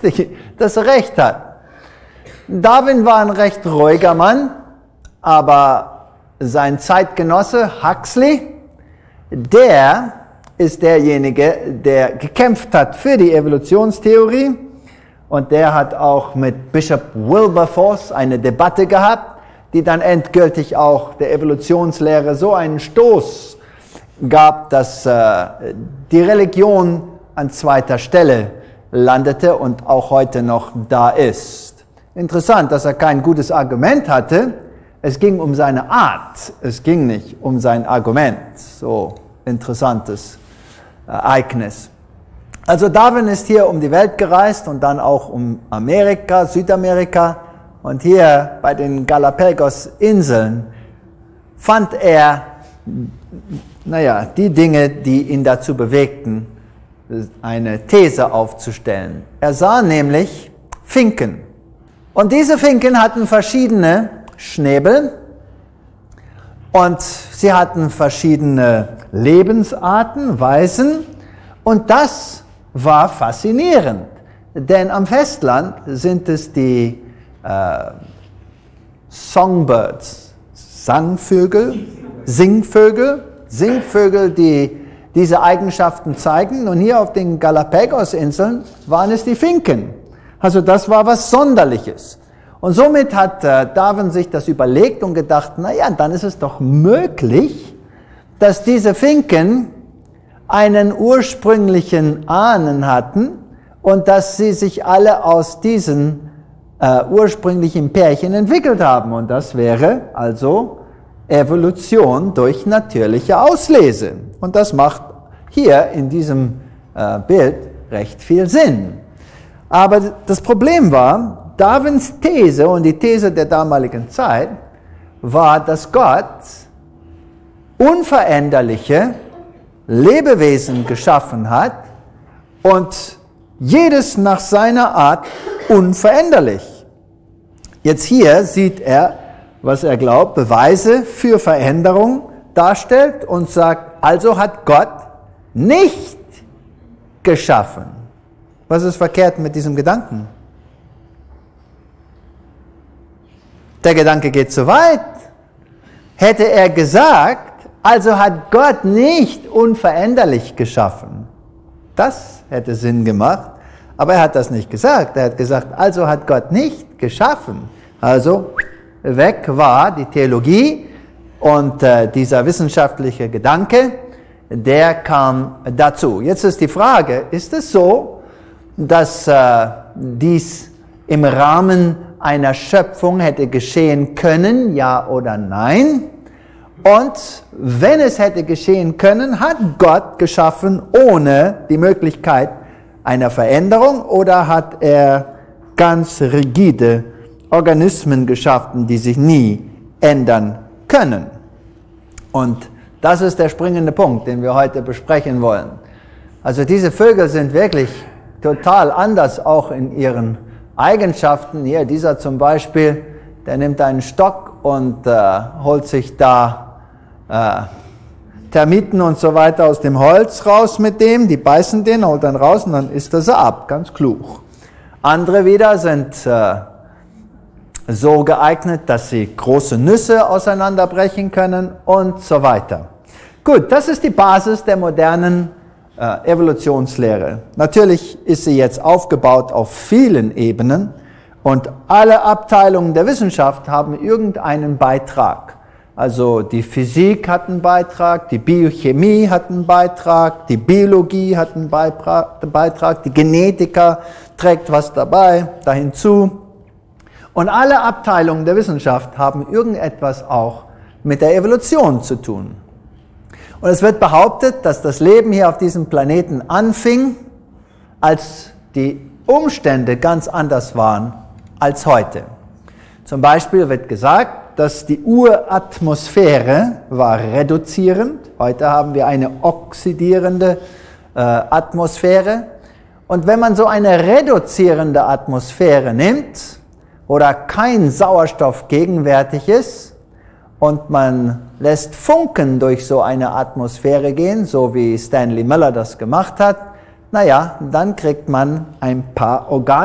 offensichtlich, dass er recht hat. Darwin war ein recht ruhiger Mann, aber sein Zeitgenosse Huxley, der ist derjenige, der gekämpft hat für die Evolutionstheorie, und der hat auch mit Bishop Wilberforce eine Debatte gehabt, die dann endgültig auch der Evolutionslehre so einen Stoß gab, dass die Religion an zweiter Stelle landete und auch heute noch da ist. Interessant, dass er kein gutes Argument hatte. Es ging um seine Art, es ging nicht um sein Argument. So interessantes Ereignis. Also Darwin ist hier um die Welt gereist und dann auch um Amerika, Südamerika, und hier bei den Galapagos-Inseln fand er, die Dinge, die ihn dazu bewegten, eine These aufzustellen. Er sah nämlich Finken. Und diese Finken hatten verschiedene Schnäbel und sie hatten verschiedene Lebensarten, Weisen, und das war faszinierend, denn am Festland sind es die Songbirds, Singvögel, die diese Eigenschaften zeigen, und hier auf den Galapagos-Inseln waren es die Finken. Also das war was Sonderliches. Und somit hat Darwin sich das überlegt und gedacht, dann ist es doch möglich, dass diese Finken einen ursprünglichen Ahnen hatten und dass sie sich alle aus diesen ursprünglichen Pärchen entwickelt haben. Und das wäre also Evolution durch natürliche Auslese. Und das macht hier in diesem Bild recht viel Sinn. Aber das Problem war, Darwins These und die These der damaligen Zeit war, dass Gott unveränderliche Lebewesen geschaffen hat und jedes nach seiner Art unveränderlich. Jetzt hier sieht er, was er glaubt, Beweise für Veränderung darstellt und sagt, also hat Gott nicht geschaffen. Was ist verkehrt mit diesem Gedanken? Der Gedanke geht zu weit. Hätte er gesagt, also hat Gott nicht unveränderlich geschaffen. Das hätte Sinn gemacht, aber er hat das nicht gesagt. Er hat gesagt, also hat Gott nicht geschaffen. Also weg war die Theologie und dieser wissenschaftliche Gedanke, der kam dazu. Jetzt ist die Frage, ist es so, dass dies im Rahmen einer Schöpfung hätte geschehen können, ja oder nein? Und wenn es hätte geschehen können, hat Gott geschaffen ohne die Möglichkeit einer Veränderung, oder hat er ganz rigide Organismen geschaffen, die sich nie ändern können? Und das ist der springende Punkt, den wir heute besprechen wollen. Also diese Vögel sind wirklich total anders, auch in ihren Eigenschaften. Hier, dieser zum Beispiel, der nimmt einen Stock und holt sich da Termiten und so weiter aus dem Holz raus mit dem, die beißen den, holt dann raus und dann isst er sie ab, ganz klug. Andere wieder sind so geeignet, dass sie große Nüsse auseinanderbrechen können und so weiter. Gut, das ist die Basis der modernen Evolutionslehre. Natürlich ist sie jetzt aufgebaut auf vielen Ebenen und alle Abteilungen der Wissenschaft haben irgendeinen Beitrag. Also die Physik hat einen Beitrag, die Biochemie hat einen Beitrag, die Biologie hat einen Beitrag, die Genetiker trägt was dahin zu. Und alle Abteilungen der Wissenschaft haben irgendetwas auch mit der Evolution zu tun. Und es wird behauptet, dass das Leben hier auf diesem Planeten anfing, als die Umstände ganz anders waren als heute. Zum Beispiel wird gesagt, dass die Uratmosphäre war reduzierend. Heute haben wir eine oxidierende Atmosphäre. Und wenn man so eine reduzierende Atmosphäre nimmt, oder kein Sauerstoff gegenwärtig ist, und man lässt Funken durch so eine Atmosphäre gehen, so wie Stanley Miller das gemacht hat, dann kriegt man ein paar Organe.